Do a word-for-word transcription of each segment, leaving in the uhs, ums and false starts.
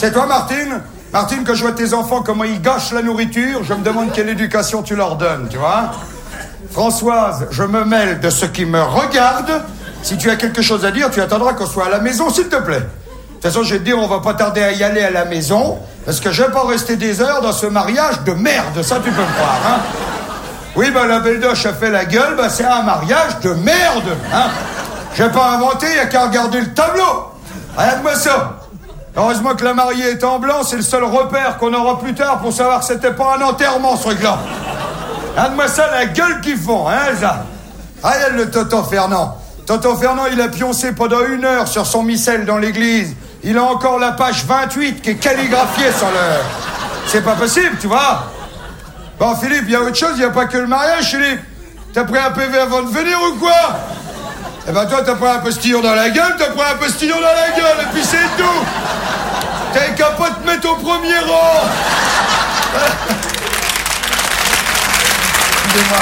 C'est toi, Martine Martine, que je vois tes enfants, comment ils gâchent la nourriture, je me demande quelle éducation tu leur donnes, tu vois. Françoise, je me mêle de ce qui me regarde. Si tu as quelque chose à dire, tu attendras qu'on soit à la maison, s'il te plaît. De toute façon, je vais te dire, on va pas tarder à y aller à la maison, parce que je vais pas rester des heures dans ce mariage de merde, ça tu peux me croire, hein. Oui, bah la belle doche a fait la gueule, bah c'est un mariage de merde, hein. Je vais pas inventer, il y a qu'à regarder le tableau. Regarde-moi ça. Heureusement que la mariée est en blanc, c'est le seul repère qu'on aura plus tard pour savoir que c'était pas un enterrement, ce truc-là. Regarde-moi ça, la gueule qu'ils font, hein, ça. Regarde le Tonton Fernand. Tonton Fernand, il a pioncé pendant une heure sur son missel dans l'église. Il a encore la page vingt-huit qui est calligraphiée sur l'heure. C'est pas possible, tu vois. Bon, Philippe, il y a autre chose, il n'y a pas que le mariage, Philippe. T'as pris un P V avant de venir ou quoi? Eh ben toi, t'as pris un postillon dans la gueule, t'as pris un postillon dans la gueule, et puis c'est tout. T'as qu'à pas te mettre au premier rang. Excusez-moi.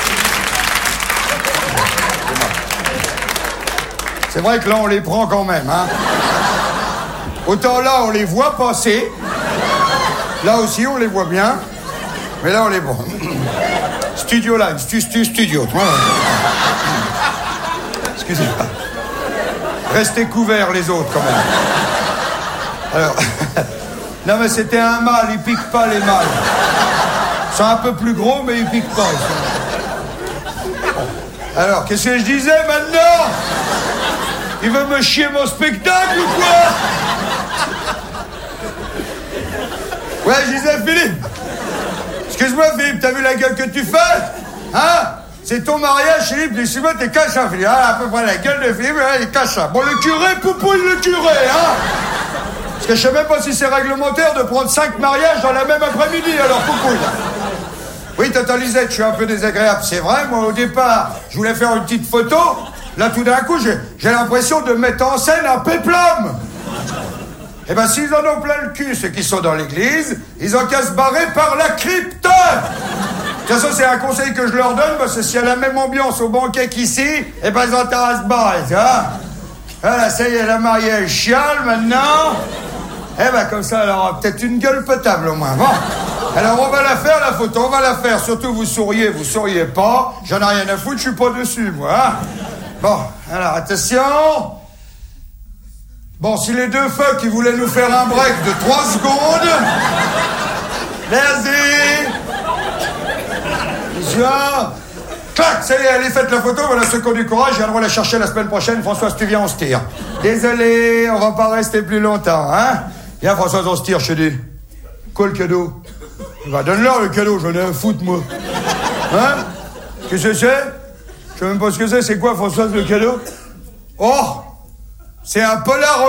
C'est vrai que là, on les prend quand même, hein. Autant là, on les voit passer. Là aussi, on les voit bien. Mais là, on les voit. Studio Line, stu, stu, studio. Excusez-moi. Restez couverts, les autres, quand même. Alors... non, mais c'était un mâle, ils piquent pas, les mâles. Ils sont un peu plus gros, mais ils piquent pas. Ils sont... Alors, qu'est-ce que je disais, maintenant? Il veut me chier mon spectacle ou quoi? Ouais, je disais, Philippe. Excuse-moi, Philippe, t'as vu la gueule que tu fais? Hein? C'est ton mariage, Philippe. Dis-moi, t'es cache à Philippe. Ah, à peu près la gueule de Philippe, hein, il est cache à. Bon, le curé, poupouille le curé, hein? Parce que je sais même pas si c'est réglementaire de prendre cinq mariages dans la même après-midi, alors poupouille. Oui, Tata Lisette, je suis un peu désagréable. C'est vrai, moi, au départ, je voulais faire une petite photo. Là, tout d'un coup, j'ai, j'ai l'impression de mettre en scène un péplum. Eh ben, s'ils en ont plein le cul, ceux qui sont dans l'église, ils ont qu'à se barrer par la crypte. De toute façon, c'est un conseil que je leur donne, parce que s'il y a la même ambiance au banquet qu'ici, eh ben, ils ont intérêt à se barrer, tu vois. Voilà, ça y est, la mariée, elle chiale, maintenant. Eh ben, comme ça, elle aura peut-être une gueule potable, au moins. Bon. Alors, on va la faire, la photo, on va la faire. Surtout, vous souriez, vous souriez pas. J'en ai rien à foutre, je suis pas dessus, moi, hein. Bon, alors, attention. Bon, si les deux fucks, ils voulaient nous faire un break de trois secondes. Vas-y. Viens. Clac, ça y est, allez, faites la photo, voilà ceux qui ont du courage, je viendrai la chercher la semaine prochaine. Françoise, tu viens, on se tire. Désolé, on va pas rester plus longtemps, hein. Viens, Françoise, on se tire, je te dis. Quoi, le cadeau? Bah, donne-leur le cadeau, j'en ai un foutre, moi. Hein? Qu'est-ce que c'est? Je sais même pas ce que c'est, c'est quoi, Françoise, le cadeau? Oh! C'est un Polaroid.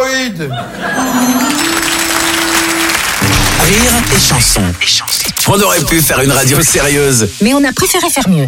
Rire et chanson. On aurait pu faire une radio sérieuse, mais on a préféré faire mieux.